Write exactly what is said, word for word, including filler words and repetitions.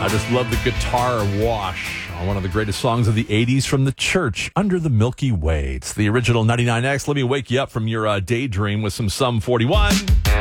just love the guitar wash on one of the greatest songs of the eighties from The Church, Under the Milky Way. It's the original ninety-nine X. Let me wake you up from your uh, daydream with some Sum forty-one.